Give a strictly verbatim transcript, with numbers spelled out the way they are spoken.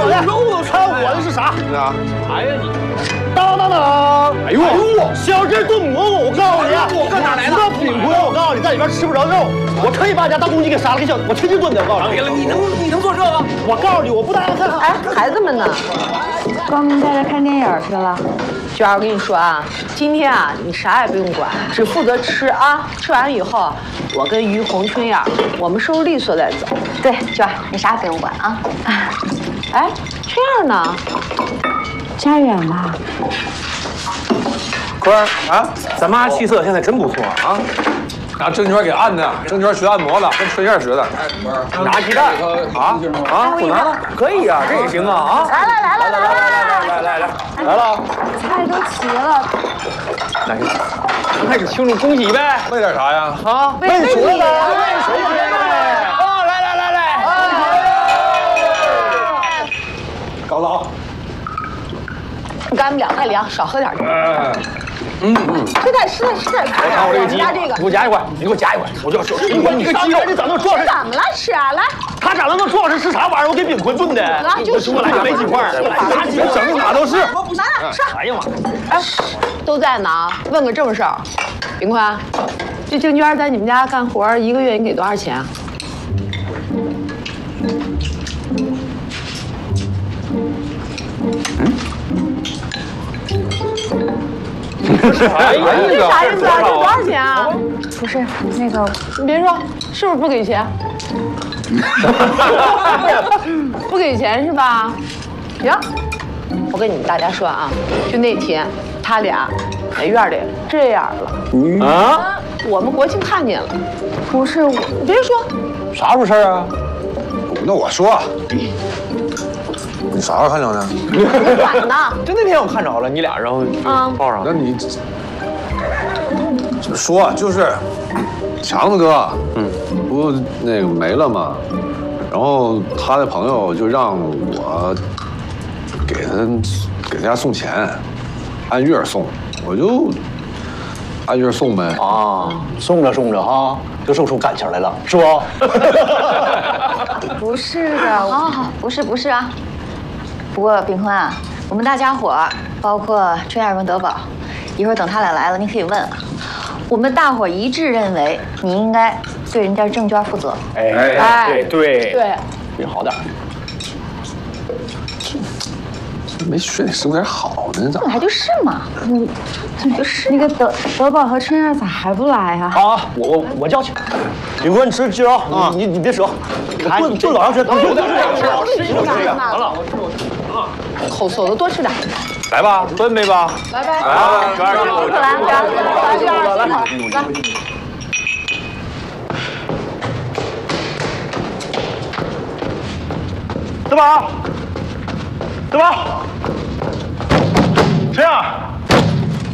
老爷，肉都看我的是啥？ 啊！ 哎呀你！当当当！哎呦哎呦！小鸡炖蘑菇，我告诉你，我搁哪来的？饼坤，我告诉你，在里边吃不着肉，我特意把家大公鸡给杀了个小，我亲自炖的。我告诉你，你能你能做这个？我告诉你，我不打看。 哎，孩子们呢？光明在这看电影去了。娟儿，我跟你说啊，今天啊，你啥也不用管，只负责吃啊。吃完以后，我跟于红、春燕，我们收拾利索再走。 对，娟儿，你啥也不用管啊。 哎，春燕呢？家远了。 坤儿啊，咱妈气色现在真不错啊。 拿郑娟给按的，郑娟学按摩了，跟春燕学的。 拿鸡蛋啊啊，不拿了，可以啊，这也行啊啊！ 来来来来来来来来来来来了， 菜都齐了。 来，刚开始庆祝恭喜呗， 喂点啥呀？ 啊， 喂喂你啊！ 谁呗？啊，来来来来， 高子啊！ 干不了太凉，少喝点。 嗯嗯， 吃点吃点吃点。 我看我这个鸡， 这个， 你给我夹一块，你给我夹一块，我就要吃一块。 你个鸡肉，你长那么壮实， 怎么了？吃啊，来。 他长那么壮实，吃啥玩意儿？我给饼坤炖的。 来，就是我来没几块，拿几个整的哪都是。 拿吃。 哎呀妈！ 哎，都在呢。问个正事儿，炳坤，这郑娟在你们家干活，一个月你给多少钱啊？ 哎呀， 这啥意思啊？这多少钱啊？ 不是那个， 你别说，是不是不给钱？不给钱是吧？行，我跟你们大家说啊，就那天他俩在院里这样了啊， 我们国庆看见了。 不是我， 你别说， 啥时候事儿啊？那我说，你啥时候看着的？ 你管呢？ 就那天我看着了你俩，然后啊抱上。 那你说就是强子哥，嗯，不那个没了吗？然后他的朋友就让我给他给他家送钱，按月送，我就按月送呗。 啊，送着送着哈，就送出感情来了，是不？ 不是的，好好好，不是不是啊。不过炳坤啊，我们大家伙儿，包括春燕跟德宝，一会儿等他俩来了，你可以问。我们大伙儿一致认为，你应该对人家郑娟负责。 哎哎对对对， 你好点。 没学你师傅点好呢，咋本？来就是嘛，嗯，就是那个德德宝和春燕咋还不来呀？ 啊，我我我叫去。炳坤，你吃鸡肉啊，你你别折，炖炖老长时间，有点吃，吃一口这个，完了，我吃我吃。 口馊的多吃点。 来吧，分呗吧。 拜拜。 来，娟儿， 可来来娟儿，来来。 德宝，德宝，这样。